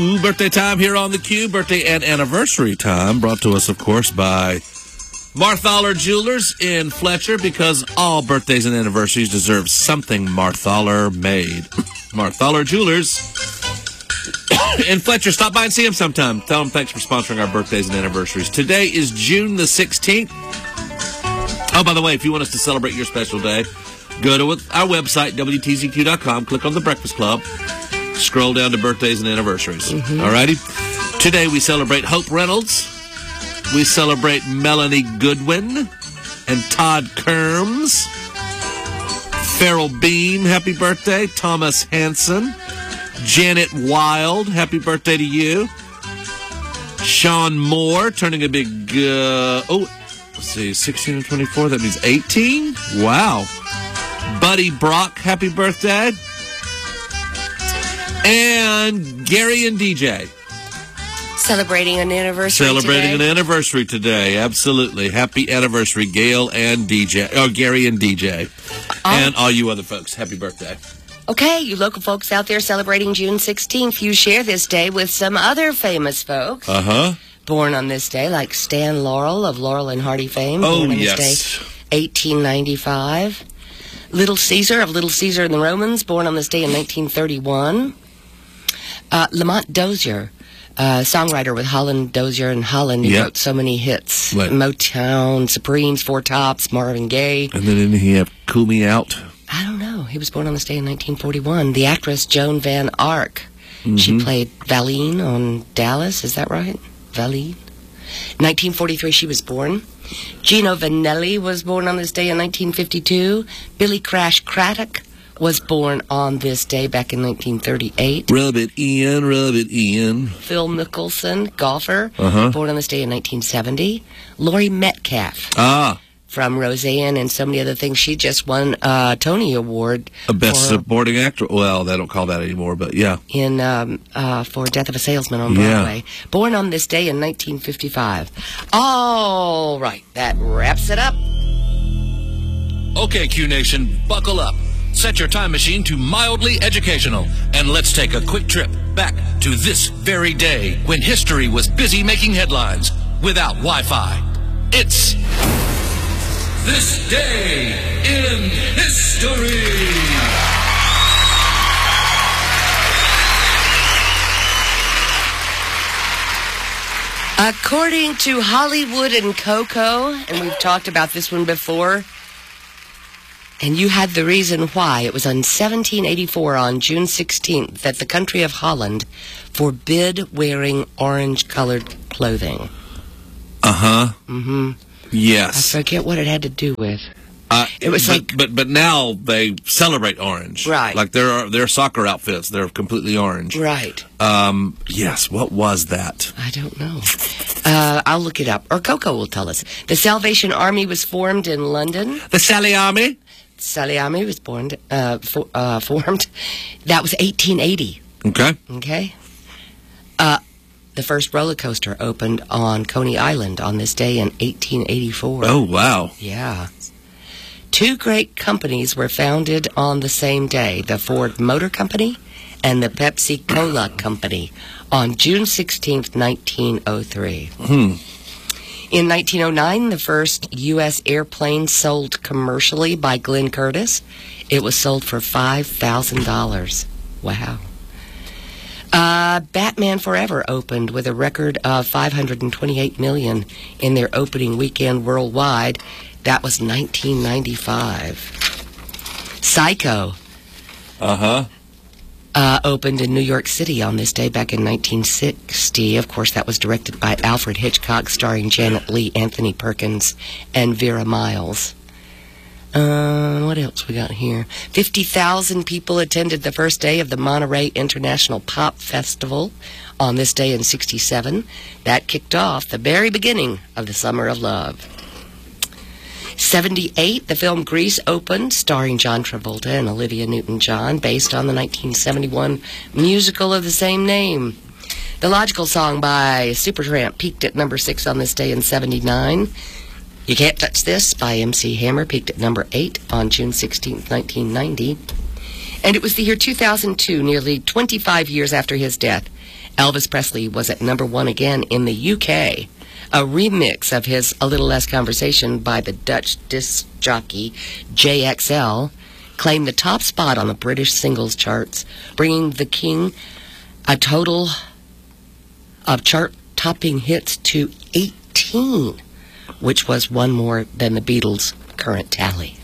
Birthday time here on theCUBE. Birthday and anniversary time brought to us, of course, by Marthaler Jewelers in Fletcher, because all birthdays and anniversaries deserve something Marthaler made. Marthaler Jewelers in Fletcher. Stop by and see them sometime. Tell them thanks for sponsoring our birthdays and anniversaries. Today is June the 16th. Oh, by the way, if you want us to celebrate your special day, go to our website, WTZQ.com, click on the Breakfast Club, scroll down to birthdays and anniversaries. All righty? Today we celebrate Hope Reynolds. We celebrate Melanie Goodwin and Todd Kerms. Farrell Bean, happy birthday. Thomas Hansen. Janet Wild, happy birthday to you. Sean Moore, turning a big, let's see, 16 and 24, that means 18? Wow. Buddy Brock, happy birthday. And Gary and DJ. Celebrating an anniversary Celebrating today. an anniversary today, absolutely. Happy anniversary, Gail and DJ. Oh, Gary and DJ. And all you other folks, happy birthday. Okay, you local folks out there celebrating June 16th, you share this day with some other famous folks. Born on this day, like Stan Laurel of Laurel and Hardy fame. Oh, born on yes. this day, 1895. Little Caesar of Little Caesar and the Romans, born on this day in 1931. Lamont Dozier, songwriter with Holland, Dozier, and Holland. He wrote so many hits. Right. Motown, Supremes, Four Tops, Marvin Gaye. And then didn't he have Cool Me Out? I don't know. He was born on this day in 1941. The actress Joan Van Ark. She played Valine on Dallas. Is that right? Valine. 1943 she was born. Gino Vanelli was born on this day in 1952. Billy Crash Craddock was born on this day back in 1938. Rub it in, rub it in. Phil Mickelson, golfer, born on this day in 1970. Laurie Metcalf. From Roseanne and so many other things. She just won a Tony Award. A Best Supporting Actor. Well, they don't call that anymore, but yeah. For Death of a Salesman on Broadway. Born on this day in 1955. All right, that wraps it up. Okay, Q Nation, buckle up. Set your time machine to mildly educational, and let's take a quick trip back to this very day when history was busy making headlines without Wi-Fi. It's This Day in History. According to Hollywood and Coco, and we've talked about this one before, and you had the reason why. It was on 1784, on June 16th, that the country of Holland forbid wearing orange-colored clothing. Yes. I forget what it had to do with. It was but now they celebrate orange. Right. Like their soccer outfits, they're completely orange. Right. Yes. What was that? I don't know. I'll look it up. Or Coco will tell us. The Salvation Army was formed in London. The Sally Army? Sally Army was formed. That was 1880. Okay. Okay. The first roller coaster opened on Coney Island on this day in 1884. Oh, wow. Yeah. Two great companies were founded on the same day, the Ford Motor Company and the Pepsi Cola Company, on June 16th, 1903. In 1909, the first U.S. airplane sold commercially by Glenn Curtiss. It was sold for $5,000. Wow. Batman Forever opened with a record of $528 million in their opening weekend worldwide. That was 1995. Psycho opened in New York City on this day back in 1960. Of course, that was directed by Alfred Hitchcock, starring Janet Leigh, Anthony Perkins, and Vera Miles. What else we got here? 50,000 people attended the first day of the Monterey International Pop Festival on this day in 67. That kicked off the very beginning of the Summer of Love. 78, the film Grease opened, starring John Travolta and Olivia Newton-John, based on the 1971 musical of the same name. The Logical Song by Supertramp peaked at number 6 on this day in 79. You Can't Touch This by MC Hammer peaked at number 8 on June 16, 1990. And it was the year 2002, nearly 25 years after his death, Elvis Presley was at number 1 again in the UK. A remix of his A Little Less Conversation by the Dutch disc jockey JXL claimed the top spot on the British singles charts, bringing the king a total of chart-topping hits to 18, which was one more than the Beatles' current tally.